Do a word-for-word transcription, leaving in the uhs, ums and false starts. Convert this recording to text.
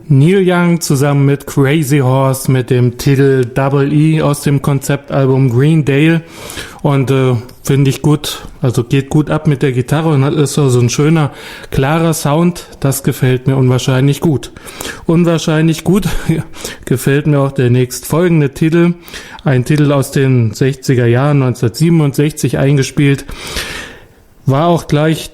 Neil Young zusammen mit Crazy Horse mit dem Titel Double E aus dem Konzeptalbum Green Dale und äh, finde ich gut, also geht gut ab mit der Gitarre und ist so, so ein schöner, klarer Sound, das gefällt mir unwahrscheinlich gut. Unwahrscheinlich gut gefällt mir auch der nächstfolgende Titel, ein Titel aus den sechziger Jahren, neunzehnhundertsiebenundsechzig eingespielt. War auch gleich